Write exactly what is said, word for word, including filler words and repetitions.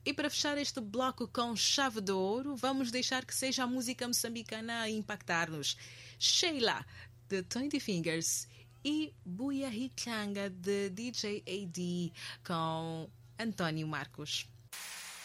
E para fechar este bloco com chave de ouro, vamos deixar que seja a música moçambicana a impactar-nos. Sheila, de Twenty Fingers, e Buia Hitlanga, de D J A D, com António Marcos.